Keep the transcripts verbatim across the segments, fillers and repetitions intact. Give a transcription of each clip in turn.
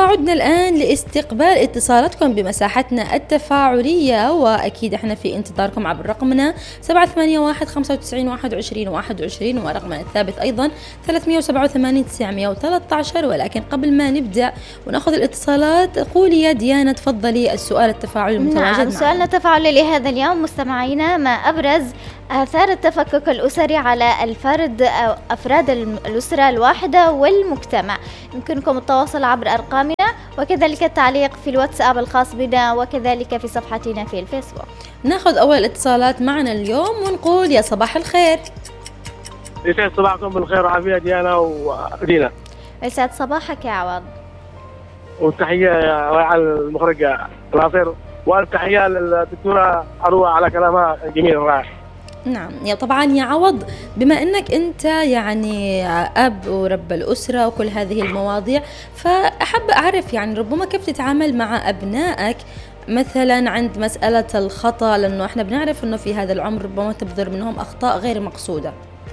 عدنا الآن لاستقبال اتصالاتكم بمساحتنا التفاعلية، وأكيد احنا في انتظاركم عبر رقمنا سبعة ثمانية واحد خمسة وتسعين واحد وعشرين واحد وعشرين، ورقمنا الثابت أيضا ثلاثمية وسبعة وثمانين تسعمية وثلاثة عشر. ولكن قبل ما نبدأ ونأخذ الاتصالات، قولي يا ديانا تفضلي السؤال التفاعلي المتواجد معنا. نعم، سؤالنا التفاعلي لهذا اليوم مستمعينا: ما أبرز آثار التفكك الأسري على الفرد أو أفراد الأسرة الواحدة والمجتمع؟ يمكنكم التواصل عبر أرقامنا وكذلك التعليق في الواتساب الخاص بنا وكذلك في صفحتنا في الفيسبوك. ناخذ أول اتصالات معنا اليوم ونقول يا صباح الخير. يسعد صباحكم بالخير وعافية ديانا ودينا. يسعد صباحك يا عوض، والتحية على المخرجة ناصر، والتحية للدكتورة عروة على كلامها الجميل الرائع. نعم يا طبعا يا عوض، بما انك انت يعني اب ورب الاسره وكل هذه المواضيع، فاحب اعرف يعني ربما كيف تتعامل مع ابنائك مثلا عند مساله الخطا، لانه احنا بنعرف انه في هذا العمر ربما تبذر منهم اخطاء غير مقصوده.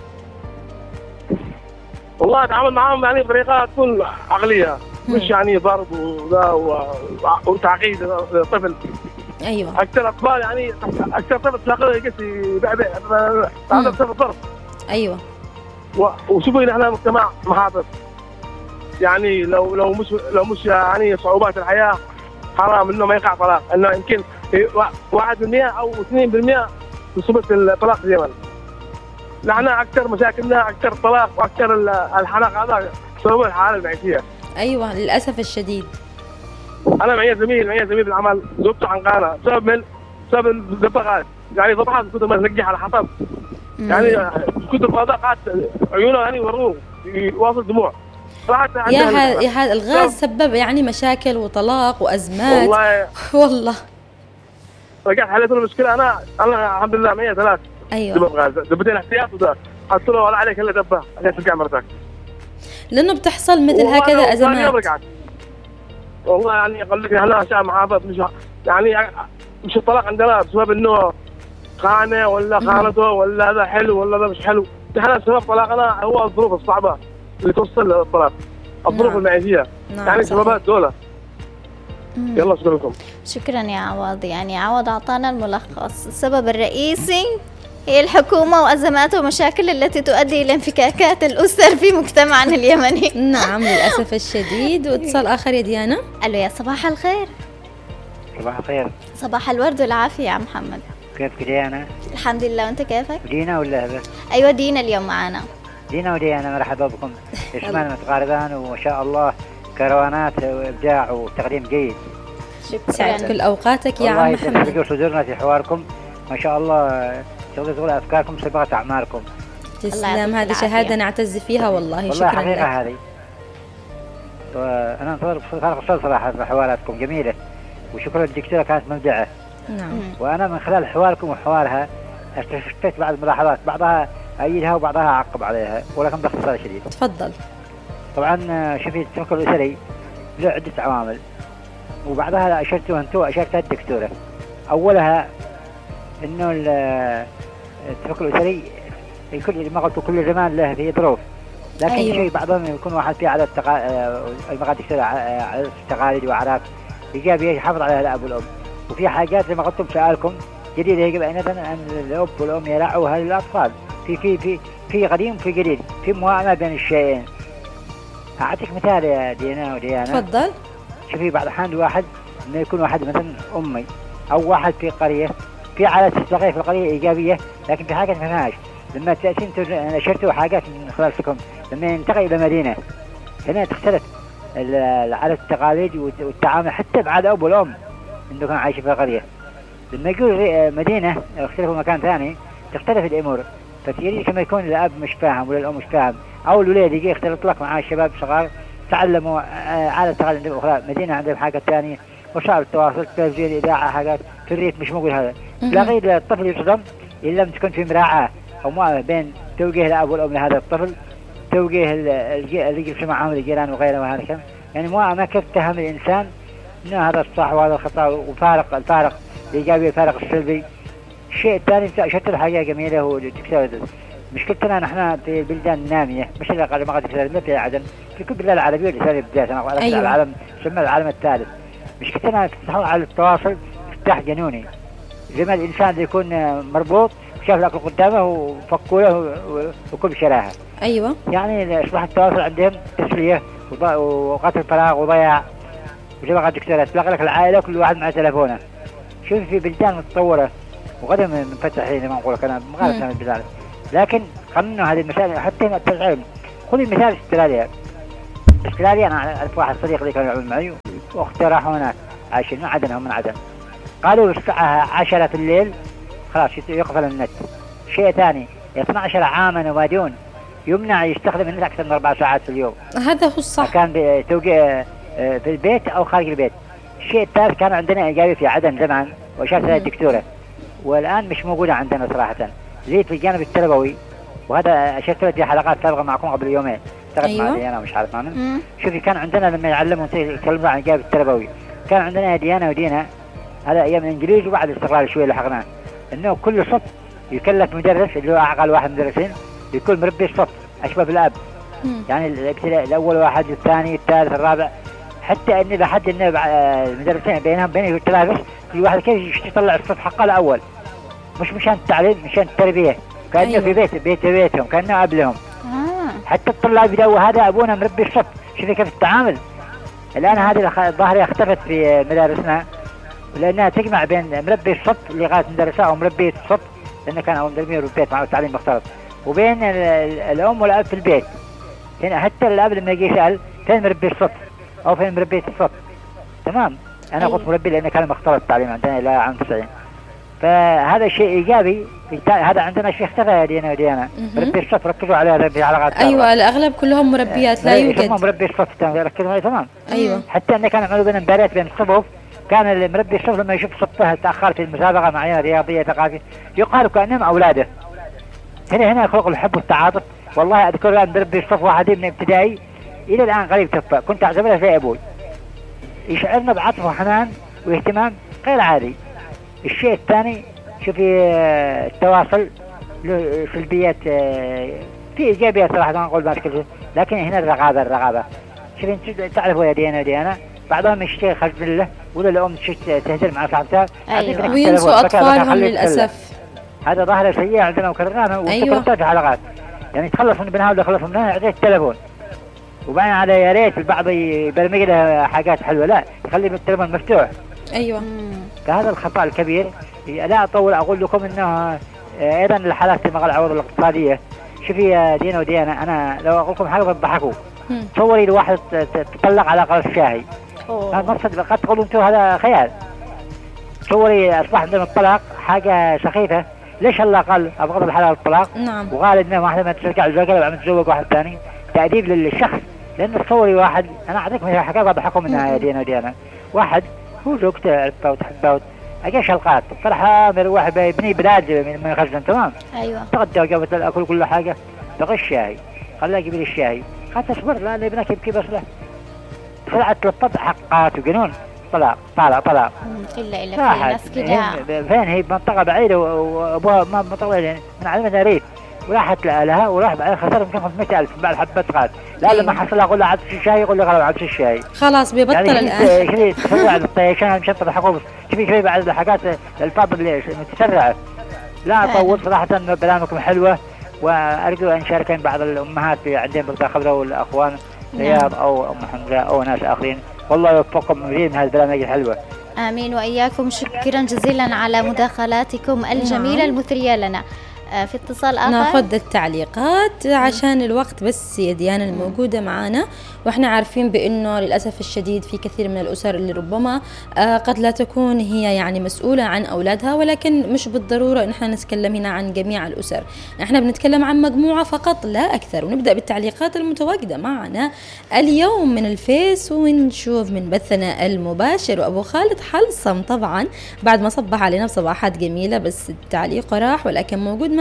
والله اتعامل معهم يعني بطريقه تكون عقليه، مش يعني ضرب وذا وتعقيد الطفل. ايوه اكثر اطفال يعني اكثر طفل تلاقيه يقسي بعبع هذا بسبب ضرب. ايوه وشوفوا احنا مجتمع محافظ، يعني لو لو مش لو مش يعني صعوبات الحياه حرام انه ما يقع طلاق، انه يمكن واحد بالمئة او اثنين بالمئة نسبة الطلاق في اليمن. نحن اكثر مشاكلنا اكثر طلاق واكثر الحرق هذا بسبب الحاله المعيشيه. ايوه للاسف الشديد. انا معي زميل معي زميل بالعمل زوجته عنقانه بسبب من بسبب الضبطات، يعني ضبطات كنت ما تنجح على حطب، يعني كنت الضبطات عيونه يعني وروه يواصل دموع. يا هذا يا هذا الغاز سبب يعني مشاكل وطلاق وازمات. والله والله رجعت حليت المشكله. انا انا الحمد لله معي ثلاث ايوه دبب غاز، دبتين احتياط وده قلت له ولا عليك الا دبه عشان ترجع مرتك، لانه بتحصل مثل هكذا ازمات. والله يعني اقول لك احنا شعب محافظ، مش يعني مش الطلاق عندنا بسبب انه خانه ولا خانته ولا هذا حلو ولا هذا مش حلو. احنا سبب طلاقنا هو الظروف الصعبه اللي توصل للطلاق، الظروف نعم. المعيشيه. نعم. يعني سببات دولة. يلا شكرا لكم. شكرا يا عوض. يعني عوض اعطانا الملخص. السبب الرئيسي هي الحكومة وأزمات ومشاكل التي تؤدي إلى انفكاكات الأسر في مجتمعنا اليمني. نعم للأسف الشديد. واتصال آخر يا ديانا. ألو يا صباح الخير. صباح الخير. صباح الورد والعافية يا محمد. كيفك ديانا؟ الحمد لله، وأنت كيفك؟ دينا ولا هبة؟ أيوة دينا اليوم معنا. دينا وديانا مرحبا بكم. اسمان متقاربان وما شاء الله كروانات وإبداع وتقديم جيد. شكرا. كل أوقاتك يا عم محمد. والله تسبقوا صدورنا في حواركم ما شاء الله، تغلط تغلط أفكاركم سبقت أعمالكم. تسلم، هذه شهادة نعتز فيها والله. والله شكرا حقيقة لك. هذه. وأنا انتظر فارق صراحة في حواراتكم جميلة، وشكرا للدكتورة كانت مبدعة. نعم. وأنا من خلال حواركم وحوارها استفدت بعض الملاحظات، بعضها أيدها وبعضها أعقب عليها، ولكن باختصار شديد. تفضل. طبعا شوفي التفكك الأسري له عدة عوامل، وبعضها أشرتوا أنتوا وأشرتها الدكتورة. أولها إنه التفكك الأسري كل ما قلت كل زمان له في ظروف، لكن أيوة. شيء بعضهم يكون واحد فيه على التقا... المقادير الدكتورة على التقاليد وأعراف إيجابية يحافظ عليها الأب والأم، وفي حاجات زي ما قلتم سؤالكم جديدة يجب أن الأب والأم يراعوا هذه الأطفال في في في في قديم وفي جديد، في موائمة بين الشيئين. أعطيك مثال يا دينا وديانا. تفضل. شوفي بعض الأحيان واحد إنه يكون واحد مثلا أمي أو واحد في قرية، في عادات تستغير في القرية إيجابية، لكن في حاجات ما فيهاش. لما تأتي أنا شرتوا حاجات من خلالكم، لما ينتقل إلى مدينة هنا تختلف العادات التقاليد والتعامل حتى بعد أب والأم إنه كانوا عايشين في القرية. لما يقول مدينة اختلفوا مكان ثاني تختلف الأمور، فتيجي كما يكون الأب مش فاهم ولا الأم مش فاهم أو الولاد يجي يختلط لك مع الشباب صغار تعلموا عادة تقاليد أخرى، مدينة عندهم حاجة ثانية، وصار التواصل التلفزيون الإذاعة حاجات في الريف مش موجود. هذا تلاقي الطفل يصدم إن لم تكن في مراعاة أو ما بين توجيه الأب والأم لهذا الطفل، توجيه اللي يجلس معهم الجيران وغيره وهذا كم، يعني ما ما كيف تهم الإنسان إنه هذا الصح وهذا الخطأ، وفارق الفارق الإيجابي الفارق السلبي. الشيء الثاني شفت الحاجة جميلة هو الدكتور مشكلتنا نحن في البلدان النامية، مش اللي قال ما قد في في عدن، في كل البلاد العربية والإسلامية بالذات. أنا أقول أيوة. العالم سمى العالم الثالث. مشكلتنا في التحول على التواصل افتح جنوني، زي ما الإنسان اللي يكون مربوط شاف الأكل قدامه وفكوا له وكل شراها. أيوة. يعني أصبح التواصل عندهم تسلية وقتل فراغ وضياع. وزي ما قال الدكتورة تلاقي لك العائلة كل واحد مع تلفونه. شوف في بلدان متطورة وغدا منفتحين ما نقول أنا مغالط عن البلاد، لكن قانون هذه المسائل حتى التعليم. خذي مثال استراليا. استراليا أنا أعرف واحد صديق لي كان يعمل معي وأختي راحوا هناك عايشين من عدن هم من عدن. قالوا الساعة عشرة في الليل خلاص يقفل النت. شيء ثاني اثنا عشر عاما ودون يمنع يستخدم النت أكثر من أربع ساعات في اليوم. هذا هو الصح. كان بتوقيع في البيت أو خارج البيت. الشيء الثالث كان عندنا إيجابي في عدن زمان وأشارت لها الدكتورة والآن مش موجودة عندنا صراحة. زيت في الجانب التربوي وهذا أشرت له في حلقات سابقة معكم قبل يومين. أيوة. مع ديانا مش عارف معنا. شوفي كان عندنا لما يعلموا يتكلموا عن الجانب التربوي كان عندنا ديانا ودينا هذا أيام الإنجليز وبعد الاستقلال شوي لحقناه إنه كل صف يكلف مدرس اللي هو أعقل واحد مدرسين يكون مربي الصف أشبه بالأب. يعني الابتدائي الأول واحد الثاني الثالث الرابع حتى إن لحد إن المدرسين بينهم بين التلاميذ كل واحد كيف يطلع الصف حقه الأول مش مشان التعليم مشان التربية كأنه أيوة. في بيت بيت بيتهم كأنه قبلهم. آه. حتى الطلاب يدوا هذا أبونا مربي الصف. شوفي كيف التعامل. الآن هذه الظاهرة اختفت في مدارسنا لأنها تجمع بين مربي الصف اللي غاية مدرسة أو مربي الصف لأنه كان أو مربي البيت مع التعليم مختلط وبين الأم والأب في البيت. هنا حتى الأب لما يجي يسأل فين مربي الصف أو فين مربي الصف تمام. أنا قلت مربي لأنه كان مختلط التعليم عندنا إلى عام تسعين. فهذا شيء إيجابي. هذا عندنا شيء اختفى يا دينا وديانا. مربي الصف ركزوا عليها في حلقات. أيوة الأغلب كلهم مربيات لا يوجد. هم مربي الصف ركزوا عليه تمام. أيوة. حتى أنه كان عملوا بين مباريات بين الصفوف كان المربي الصف لما يشوف صفه تأخر في المسابقة معينة رياضية ثقافية يقال كأنهم أولاده. هنا هنا يخلق الحب والتعاطف. والله أذكر أن مربي الصف واحد من ابتدائي إلى الآن قريب توفى كنت أعتبره زي أبوي يشعرنا بعطف وحنان واهتمام غير عادي. الشيء الثاني شوفي التواصل له سلبيات في إيجابيات صراحة ما نقول ما شيء لكن هنا الرغابة الرغابة. شوفي تعرفوا يا ديانا وديانا بعضهم يشتري خلف بالله ولا الأم تهدر مع صاحبتها. أيوة. وينسوا أطفالهم للأسف. هذا ظاهرة سيئة عندنا وكررناها أيوة. وتكررتها في حلقات. يعني تخلص من بنها ولا يخلص منها يعطيه التلفون وبعدين على يا ريت البعض يبرمج له حاجات حلوة لا يخلي التلفون مفتوح. أيوة. فهذا الخطأ الكبير. لا أطول أقول لكم إنه أيضا الحالات المغال العوض الاقتصادية. شوفي يا دينا وديانا أنا لو أقول لكم حاجة بتضحكوا. تصوري الواحد تطلق على قرص شاهي. هذا مقصد قد تقولوا أنتم هذا خيال. تصوري أصبح عندنا الطلاق حاجة سخيفة. ليش الله قال أبغض الحلال الطلاق؟ نعم. وقال إنه واحدة ما ترجع الزوجة وعم تتزوج واحد ثاني تأديب للشخص. لأن تصوري واحد أنا أعطيكم هي حكاية بضحكوا منها يا دينا وديانا. واحد هو زوجته عرفها وتحبها أجا شلقات فرحة مروح بيبني بلاد من يخزن تمام. أيوة. تغدى وجابت الأكل كل حاجة بقى الشاي خلاه يجيب لي الشاي خاطر تصبر لأن ابنك يبكي بس له طلعت للطبع حقات وجنون طلاق طلاق طلاق. إلا إلا في ناس كده. فين هي منطقة بعيدة وأبوها ما منطقة يعني من علمنا ريف وراحت لها وراح بعدين خسر يمكن خمسمائة ألف بعد حبة غاد. لا أيوة. لما حصل أقول له عدس الشاي يقول لي غلط عدس الشاي. خلاص بيبطل يعني الآن. كذي تسرع الطيشان مشطر الحقوق تبي كذي بعد الحاجات الألفاظ اللي تسرع. لا أطول صراحة برامجكم حلوة وأرجو أن شاركين بعض الأمهات في عندهم بلطة خضراء والأخوان رياض أو أم حمزة أو ناس آخرين. والله يوفقكم مزيد من هذه البرامج الحلوة. آمين وإياكم. شكرا جزيلا على مداخلاتكم الجميلة المثرية لنا. في اتصال آخر ناخذ التعليقات عشان الوقت بس يا ديانا الموجودة معنا واحنا عارفين بأنه للأسف الشديد في كثير من الأسر اللي ربما قد لا تكون هي يعني مسؤولة عن أولادها ولكن مش بالضرورة إن احنا نتكلم هنا عن جميع الأسر. احنا بنتكلم عن مجموعة فقط لا أكثر. ونبدأ بالتعليقات المتواجدة معنا اليوم من الفيس ونشوف من بثنا المباشر. وأبو خالد حلصم طبعا بعد ما صبح علينا بصباحات جميلة بس التعليق راح ولكن موجود معنا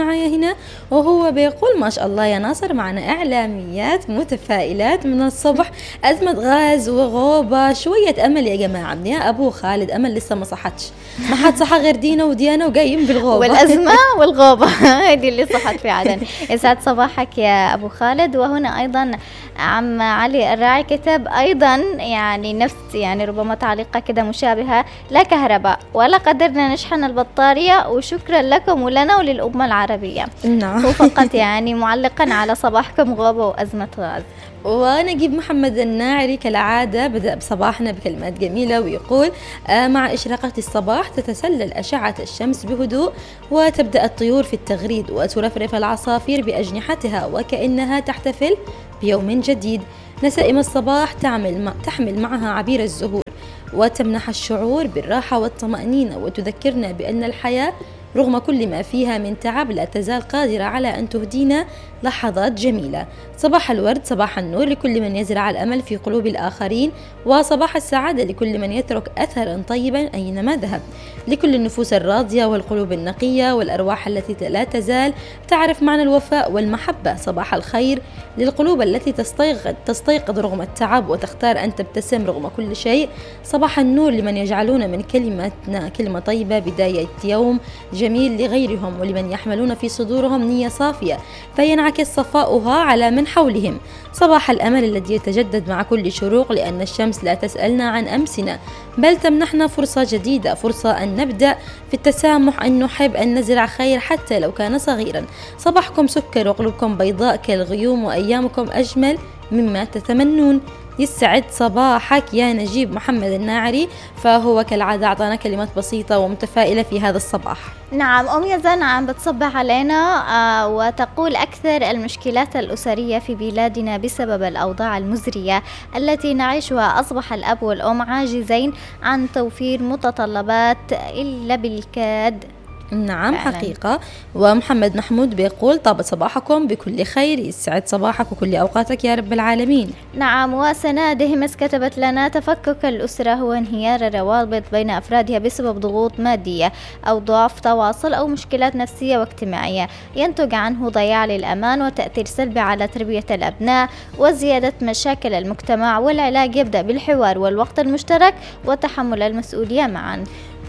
معايا هنا، وهو بيقول ما شاء الله يا ناصر معنا إعلاميات متفائلات من الصبح. أزمة غاز وغوبة، شوية أمل يا جماعة. يا أبو خالد أمل لسه ما صحتش، ما حد صحى غير دينا وديانا وقايم بالغوبة والأزمة والغوبة هذه اللي صحت في عدن. يسعد صباحك يا أبو خالد. وهنا أيضا عم علي الراعي كتب أيضا يعني نفس يعني ربما تعليقة كده مشابهة: لا كهرباء ولا قدرنا نشحن البطارية وشكرا لكم ولنا وللأمة العربية. نعم. هو فقط يعني معلقا على صباحكم غوبة وأزمة غاز. ونجيب محمد الناعري كالعادة بدأ بصباحنا بكلمات جميلة ويقول: آه مع إشراقة الصباح تتسلل أشعة الشمس بهدوء وتبدأ الطيور في التغريد وترفرف العصافير بأجنحتها وكأنها تحتفل بيوم جديد. نسائم الصباح تعمل تحمل معها عبير الزهور وتمنح الشعور بالراحة والطمأنينة وتذكرنا بأن الحياة رغم كل ما فيها من تعب لا تزال قادرة على أن تهدينا لحظات جميلة. صباح الورد، صباح النور لكل من يزرع الأمل في قلوب الآخرين، وصباح السعادة لكل من يترك أثرا طيبا أينما ذهب، لكل النفوس الراضية والقلوب النقية والأرواح التي لا تزال تعرف معنى الوفاء والمحبة. صباح الخير للقلوب التي تستيقظ, تستيقظ رغم التعب وتختار أن تبتسم رغم كل شيء. صباح النور لمن يجعلون من كلمتنا كلمة طيبة بداية يوم جميل لغيرهم، ولمن يحملون في صدورهم نية صافية فينعكس صفاؤها على من حولهم. صباح الأمل الذي يتجدد مع كل شروق، لأن الشمس لا تسألنا عن أمسنا بل تمنحنا فرصة جديدة، فرصة أن نبدأ في التسامح، أن نحب، أن نزرع خير حتى لو كان صغيرا. صباحكم سكر وقلوبكم بيضاء كالغيوم وأيامكم أجمل مما تتمنون. يسعد صباحك يا نجيب محمد الناعري، فهو كالعادة أعطانا كلمات بسيطة ومتفائلة في هذا الصباح. نعم، أم يزن عم بتصبح علينا آه وتقول: أكثر المشكلات الأسرية في بلادنا بسبب الأوضاع المزرية التي نعيشها، أصبح الأب والأم عاجزين عن توفير متطلبات إلا بالكاد. نعم فعلا. حقيقة. ومحمد محمود بيقول: طاب صباحكم بكل خير، يسعد صباحك وكل أوقاتك يا رب العالمين. نعم. وسناء دهمس كتبت لنا: تفكك الأسرة هو انهيار الروابط بين أفرادها بسبب ضغوط مادية أو ضعف تواصل أو مشكلات نفسية واجتماعية ينتج عنه ضياع للأمان وتأثير سلبي على تربية الأبناء وزيادة مشاكل المجتمع، والعلاج يبدأ بالحوار والوقت المشترك وتحمل المسؤولية معا.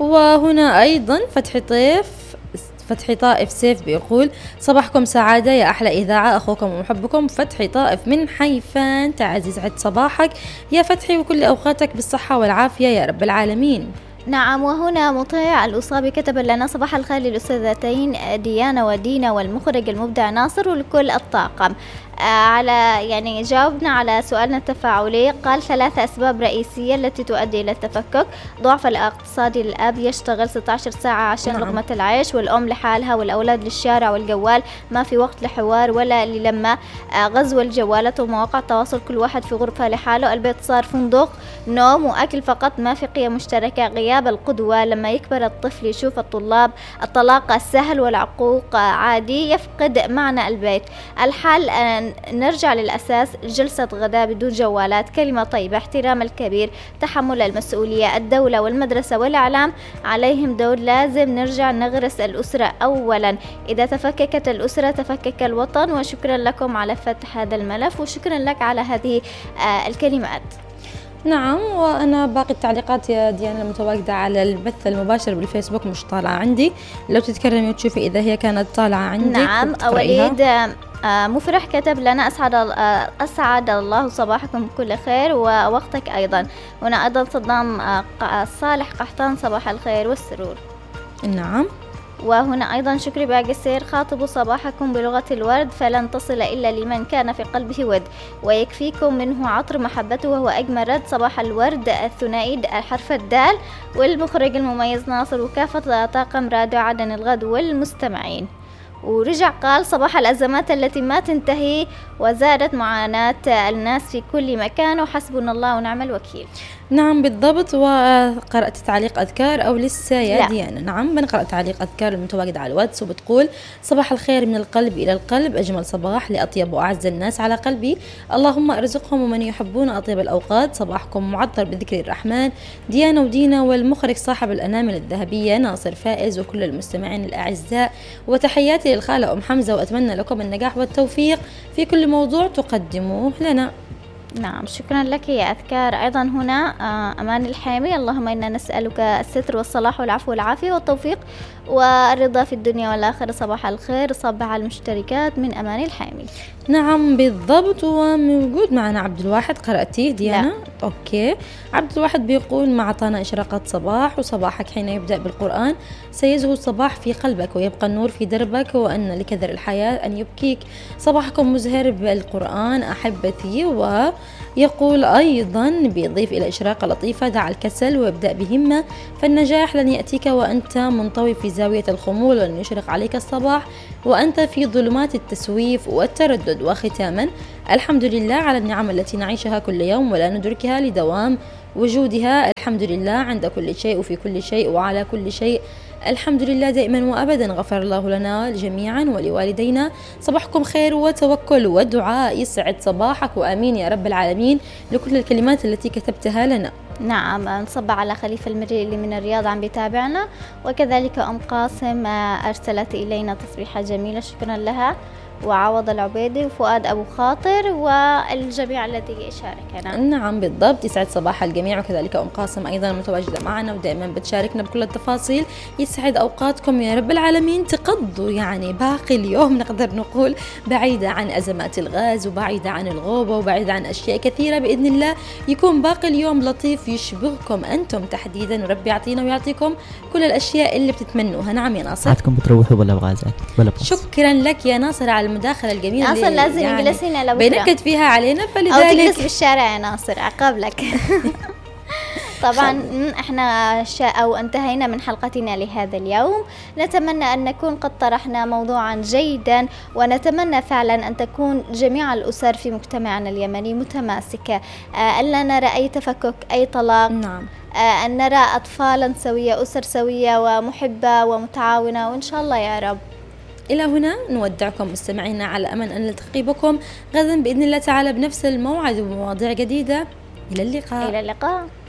وهنا أيضا فتحي طيف فتحي طائف سيف بيقول: صباحكم سعادة يا أحلى إذاعة، أخوكم ومحبكم فتحي طائف من حيفان. تعزيز عد صباحك يا فتحي وكل أوقاتك بالصحة والعافية يا رب العالمين. نعم. وهنا مطيع الأصابي كتب لنا: صباح الخير للأستاذتين ديانا ودينا والمخرج المبدع ناصر ولكل الطاقم. آه على يعني جاوبنا على سؤالنا التفاعلي، قال: ثلاثة أسباب رئيسية التي تؤدي إلى التفكك: ضعف الاقتصادي، الأب يشتغل ستة عشر ساعة عشان نعم. لقمة العيش، والأم لحالها والأولاد للشارع والجوال، ما في وقت لحوار ولا للمة. آه غزو الجوالات ومواقع التواصل، كل واحد في غرفة لحاله، البيت صار فندق نوم وأكل فقط، ما في قيم مشتركة. غياب القدوة، لما يكبر الطفل يشوف الطلاب الطلاق سهل والعقوق عادي يفقد معنى البيت. الحل أن نرجع للأساس، جلسة غداء بدون جوالات، كلمة طيبة، احترام الكبير، تحمل المسؤولية. الدولة والمدرسة والإعلام عليهم دور، لازم نرجع نغرس الأسرة أولا، إذا تفككت الأسرة تفكك الوطن. وشكرا لكم على فتح هذا الملف وشكرا لك على هذه آه الكلمات. نعم. وأنا باقي التعليقات يا ديانا المتواجدة على البث المباشر بالفيسبوك مش طالعة عندي، لو تتكرمي وتشوفي إذا هي كانت طالعة عندي. نعم. وليد آه مفرح كتب لنا: أسعد, آه أسعد الله صباحكم بكل خير ووقتك أيضا. هنا أيضا صدام آه صالح قحطان: صباح الخير والسرور. نعم. وهنا أيضا شكري باقسير: خاطبوا صباحكم بلغة الورد فلن تصل إلا لمن كان في قلبه ود ويكفيكم منه عطر محبته وهو أجمل رد. صباح الورد الثنائي حرف الدال والمخرج المميز ناصر وكافة طاقم راديو عدن الغد والمستمعين. ورجع قال: صباح الأزمات التي ما تنتهي وزادت معاناة الناس في كل مكان وحسبنا الله ونعم الوكيل. نعم بالضبط. وقرأت تعليق أذكار أو لسه يا لا. ديانا؟ نعم بنقرأ تعليق أذكار المتواجد على الواتس وبتقول: صباح الخير من القلب إلى القلب، أجمل صباح لأطيب وأعز الناس على قلبي، اللهم أرزقهم ومن يحبون أطيب الأوقات. صباحكم معطر بذكر الرحمن، ديانا ودينا والمخرج صاحب الأنامل الذهبية ناصر فائز وكل المستمعين الأعزاء، وتحياتي بالتحية الخالة أم حمزة، وأتمنى لكم النجاح والتوفيق في كل موضوع تقدموه لنا. نعم، شكرا لك يا أذكار. أيضا هنا أمان الحامي، اللهم إنا نسألك الستر والصلاح والعفو والعافية والتوفيق والرضا في الدنيا والآخرة. صباح الخير، صباح على المشتركات من أمان الحامي. نعم بالضبط، وموجود معنا عبد الواحد، قرأتيه ديانا؟ لا. أوكي، عبد الواحد بيقول: ما أعطانا إشراقة صباح، وصباحك حين يبدأ بالقرآن سيزهو الصباح في قلبك ويبقى النور في دربك، وأن لكدر الحياة أن يبكيك. صباحكم مزهر بالقرآن أحبتي. ويقول أيضا بيضيف إلى إشراقة لطيفة: دع الكسل وابدأ بهمة، فالنجاح لن يأتيك وأنت منطوي في زاوية الخمول، ولن يشرق عليك الصباح وأنت في ظلمات التسويف والتردد. وختاما، الحمد لله على النعم التي نعيشها كل يوم ولا ندركها لدوام وجودها. الحمد لله عند كل شيء وفي كل شيء وعلى كل شيء. الحمد لله دائما وأبدا، غفر الله لنا جميعا ولوالدينا. صباحكم خير وتوكل ودعاء، يسعد صباحك وآمين يا رب العالمين لكل الكلمات التي كتبتها لنا. نعم، نصب على خليفة المري اللي من الرياض عم بيتابعنا، وكذلك أم قاسم أرسلت إلينا تصبيحة جميلة، شكرا لها، وعوض العبيدي وفؤاد أبو خاطر والجميع الذي شاركنا. نعم بالضبط، يسعد صباح الجميع، وكذلك أم قاسم أيضا متواجدة معنا ودائما بتشاركنا بكل التفاصيل. يسعد أوقاتكم يا رب العالمين، تقضوا يعني باقي اليوم نقدر نقول بعيدة عن أزمات الغاز وبعيدة عن الغوبة وبعيدة عن أشياء كثيرة، بإذن الله يكون باقي اليوم لطيف يشبهكم أنتم تحديدا، ورب يعطينا ويعطيكم كل الأشياء اللي بتتمنوها. نعم يا ناصر، عادكم بتروحوا بلا بغازات بلا بغاز. شكرا لك يا ناصر على المداخلة الجميلة، ناصر لازم يعني يجلسينا لبكرة بنكد فيها علينا، فلذلك أو تجلس بالشارع يا ناصر، عقاب لك. طبعا احنا شا أو انتهينا من حلقتنا لهذا اليوم. نتمنى أن نكون قد طرحنا موضوعا جيدا، ونتمنى فعلا أن تكون جميع الأسر في مجتمعنا اليمني متماسكة، آه ألا نرى أي تفكك أي طلاق. نعم. آه أن نرى أطفالا سوية، أسر سوية ومحبة ومتعاونة، وإن شاء الله يا رب. إلى هنا نودعكم مستمعينا، على أمل أن نلتقي بكم غدا بإذن الله تعالى بنفس الموعد ومواضيع جديدة. إلى اللقاء. إلى اللقاء.